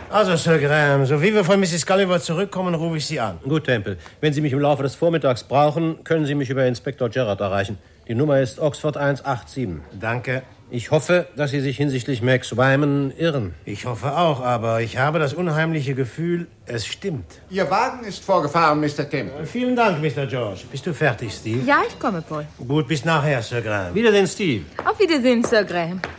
Also, Sir Graham, so wie wir von Mrs. Gulliver zurückkommen, rufe ich Sie an. Gut, Temple. Wenn Sie mich im Laufe des Vormittags brauchen, können Sie mich über Inspektor Gerrard erreichen. Die Nummer ist Oxford 187. Danke. Ich hoffe, dass Sie sich hinsichtlich Max Wyman irren. Ich hoffe auch, aber ich habe das unheimliche Gefühl, es stimmt. Ihr Wagen ist vorgefahren, Mr. Temple. Vielen Dank, Mr. George. Bist du fertig, Steve? Ja, ich komme, Paul. Gut, bis nachher, Sir Graham. Wiedersehen, Steve. Auf Wiedersehen, Sir Graham.